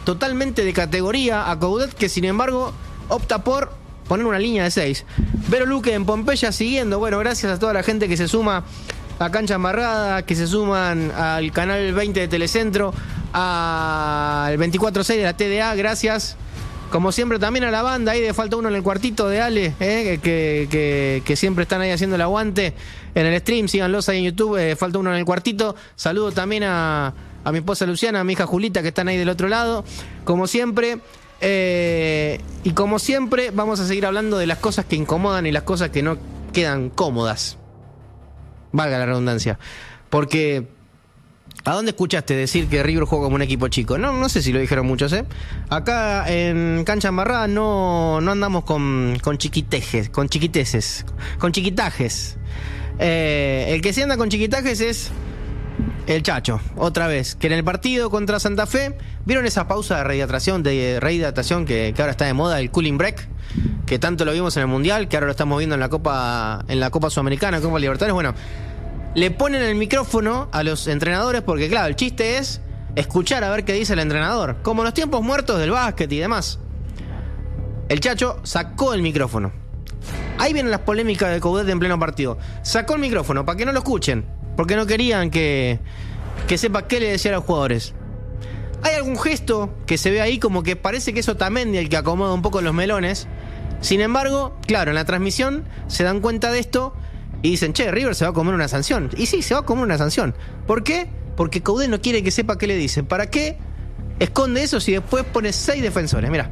totalmente de categoría a Coudet, que sin embargo opta por poner una línea de 6. Vero Luque en Pompeya siguiendo. Bueno, gracias a toda la gente que se suma a Cancha Embarrada, que se suman al canal 20 de Telecentro, al 24/6 de la TDA. Gracias. Como siempre también a la banda ahí de Falta Uno en el cuartito de Ale, que siempre están ahí haciendo el aguante en el stream. Síganlos ahí en YouTube, Falta Uno en el cuartito. Saludo también a mi esposa Luciana, a mi hija Julita, que están ahí del otro lado. Como siempre, y como siempre vamos a seguir hablando de las cosas que incomodan y las cosas que no quedan cómodas. Valga la redundancia. Porque ¿a dónde escuchaste decir que River juega como un equipo chico? No sé si lo dijeron muchos, ¿eh? Acá en Cancha Embarrada no andamos con chiquitejes, con chiquiteces, con chiquitajes. El que sí anda con chiquitajes es el Chacho, otra vez. Que en el partido contra Santa Fe, ¿vieron esa pausa de rehidratación que ahora está de moda, el cooling break? Que tanto lo vimos en el Mundial, que ahora lo estamos viendo en la Copa Sudamericana, Copa Libertadores. Bueno, le ponen el micrófono a los entrenadores porque, claro, el chiste es escuchar a ver qué dice el entrenador, como en los tiempos muertos del básquet y demás. El Chacho sacó el micrófono. Ahí vienen las polémicas de Coudet en pleno partido. Sacó el micrófono para que no lo escuchen, porque no querían que sepa qué le decía a los jugadores. Hay algún gesto que se ve ahí como que parece que es Otamendi el que acomoda un poco los melones. Sin embargo, claro, en la transmisión se dan cuenta de esto y dicen, che, River se va a comer una sanción. Y sí, se va a comer una sanción. ¿Por qué? Porque Coudet no quiere que sepa qué le dicen. ¿Para qué esconde eso si después pone 6 defensores? Mirá.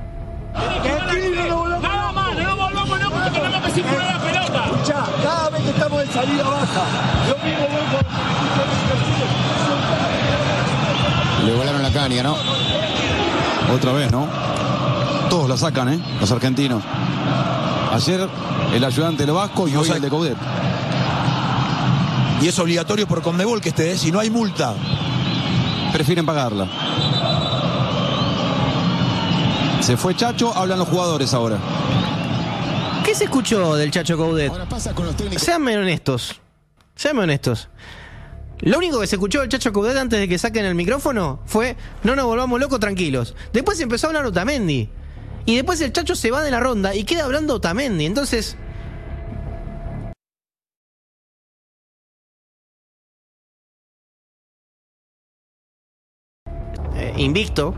Nada más, no volvamos porque tenemos que circular la pelota. Escuchá, cada vez que estamos en salida baja, yo mismo vengo. Le volaron la caña, ¿no? Otra vez, ¿no? Todos la sacan, los argentinos. Ayer el ayudante de lo vasco y hoy el de Coudet. Y es obligatorio por Conmebol que esté, si no hay multa. Prefieren pagarla. Se fue Chacho, hablan los jugadores ahora. ¿Qué se escuchó del Chacho Coudet? Ahora pasa con los técnicos. Seanme honestos. Lo único que se escuchó del Chacho Coudet antes de que saquen el micrófono fue: no nos volvamos locos, tranquilos. Después empezó a hablar Otamendi. Y después el Chacho se va de la ronda y queda hablando Otamendi. Entonces, invicto,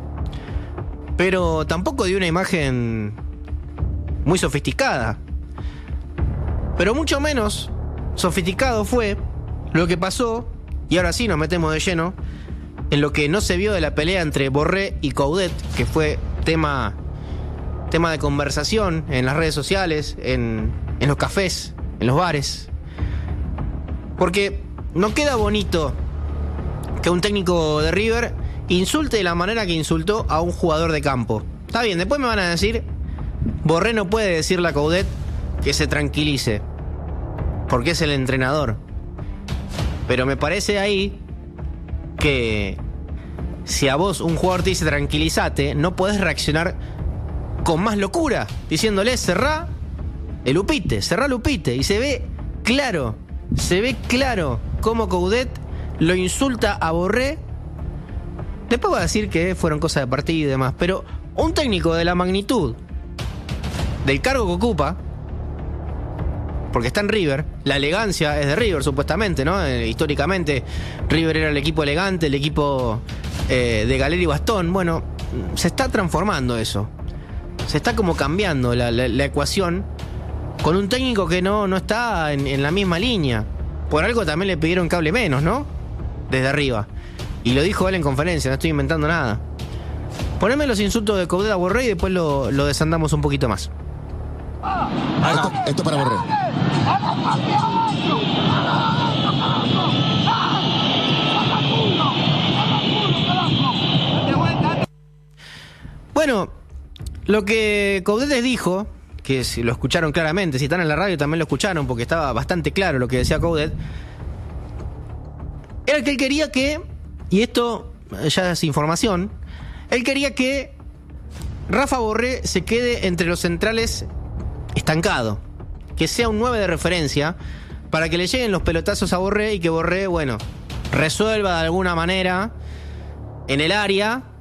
pero tampoco dio una imagen muy sofisticada. Pero mucho menos sofisticado fue lo que pasó, y ahora sí nos metemos de lleno en lo que no se vio de la pelea entre Borré y Coudet, que fue tema de conversación en las redes sociales, en los cafés, en los bares. Porque no queda bonito que un técnico de River insulte de la manera que insultó a un jugador de campo. Está bien, después me van a decir, Borré no puede decirle a Coudet que se tranquilice, porque es el entrenador. Pero me parece ahí que si a vos un jugador te dice tranquilízate, no podés reaccionar con más locura, diciéndole cerrá el upite, cerrá el upite. Y se ve claro cómo Coudet lo insulta a Borré. Después va a decir que fueron cosas de partido y demás, pero un técnico de la magnitud del cargo que ocupa, porque está en River, la elegancia es de River supuestamente, ¿no? Históricamente River era el equipo elegante, el equipo de Galera y Bastón. Bueno, se está transformando eso, se está como cambiando la ecuación con un técnico que no está en la misma línea. Por algo también le pidieron que hable menos, ¿no? Desde arriba. Y lo dijo él en conferencia, no estoy inventando nada. Poneme los insultos de Coudet a Borré y después lo desandamos un poquito más. Esto para Borré. Bueno, lo que Coudet les dijo, que si lo escucharon claramente, si están en la radio también lo escucharon porque estaba bastante claro lo que decía Coudet, era que él quería que, y esto ya es información, él quería que Rafa Borré se quede entre los centrales estancado, que sea un 9 de referencia para que le lleguen los pelotazos a Borré y que Borré, bueno, resuelva de alguna manera en el área